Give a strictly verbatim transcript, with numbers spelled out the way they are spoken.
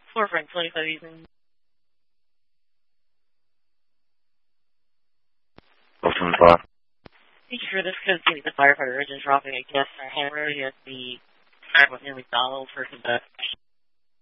four Frank twenty-five Eastern. Open five. Thank you for this code. See the firefighter urgent dropping a guest or hammer. Yes, the track with near McDonald's for the